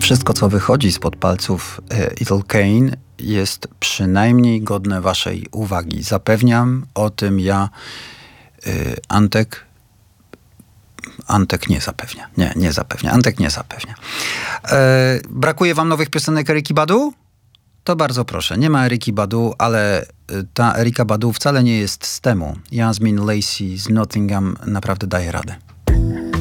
Wszystko, co wychodzi spod palców Ethel Cain, jest przynajmniej godne waszej uwagi. Zapewniam o tym ja, Antek nie zapewnia. Nie zapewnia. Antek nie zapewnia. Brakuje wam nowych piosenek Erykki Badu? To bardzo proszę. Nie ma Erykki Badu, ale ta Erykka Badu wcale nie jest z temu. Yasmin Lacey z Nottingham naprawdę daje radę.